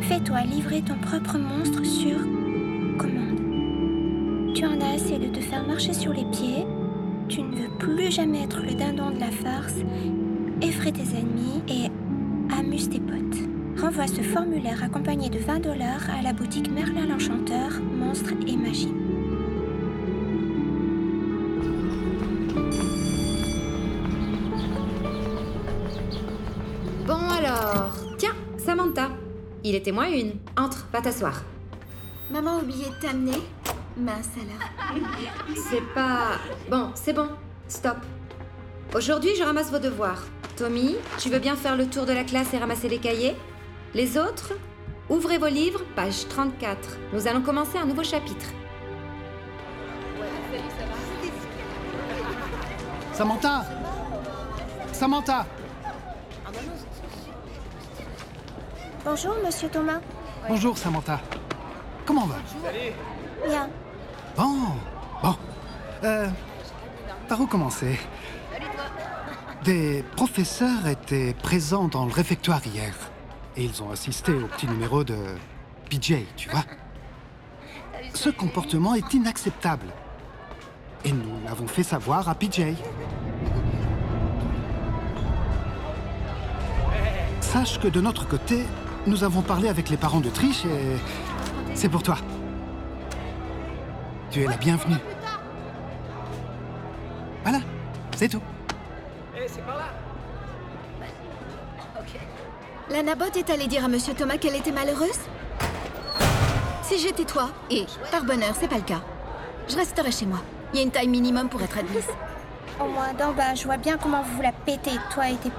Fais-toi livrer ton propre monstre sur commande. Tu en as assez de te faire marcher sur les pieds. Tu ne veux plus jamais être le dindon de la farce. Effraie tes ennemis et amuse tes potes. Renvoie ce formulaire accompagné de $20 à la boutique Merlin l'Enchanteur, Monstres et Magie. Bon alors, tiens, Samantha, il était moins une. Entre, va t'asseoir. Maman a oublié de t'amener. Mince alors. C'est pas... Bon, c'est bon, stop. Aujourd'hui, je ramasse vos devoirs. Tommy, tu veux bien faire le tour de la classe et ramasser les cahiers? Les autres, ouvrez vos livres, page 34. Nous allons commencer un nouveau chapitre. Samantha! Samantha! Bonjour, monsieur Thomas. Bonjour, Samantha. Comment va? Bien. Bon. Par où commencer? Des professeurs étaient présents dans le réfectoire hier. Et ils ont assisté au petit numéro de PJ, tu vois. Ce comportement est inacceptable. Et nous l'avons fait savoir à PJ. Sache que de notre côté, nous avons parlé avec les parents de Trish et c'est pour toi. Tu es la bienvenue. Voilà, c'est tout. La nabote est allée dire à Monsieur Thomas qu'elle était malheureuse? Si j'étais toi, et par bonheur, c'est pas le cas, je resterais chez moi. Il y a une taille minimum pour être admise. Au moins d'en bas, je vois bien comment vous la pétez, toi et tes